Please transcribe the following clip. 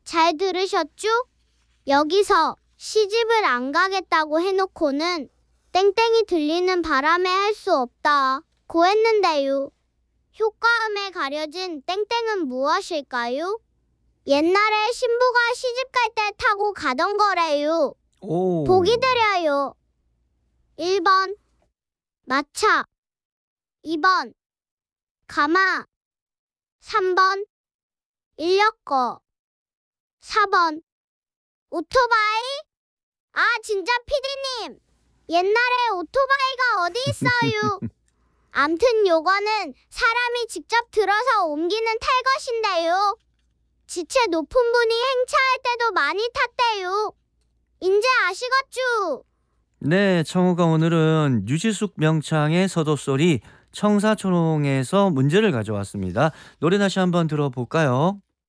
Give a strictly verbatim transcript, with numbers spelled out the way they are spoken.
잘 들으셨죠? 여기서 시집을 안 가겠다고 해놓고는 땡땡이 들리는 바람에 할 수 없다 고 했는데요. 효과음에 가려진 땡땡은 무엇일까요? 옛날에 신부가 시집 갈 때 타고 가던 거래요. 오. 보기 드려요. 일 번 마차, 이 번 가마, 삼 번 인력거, 사 번 오토바이? 아 진짜 피디님, 옛날에 오토바이가 어디 있어요? 암튼 요거는 사람이 직접 들어서 옮기는 탈 것인데요. 지체 높은 분이 행차할 때도 많이 탔대요. 인제 아시겠죠? 네, 청우가 오늘은 유지숙 명창의 서도소리 청사초롱에서 문제를 가져왔습니다. 노래 다시 한번 들어볼까요?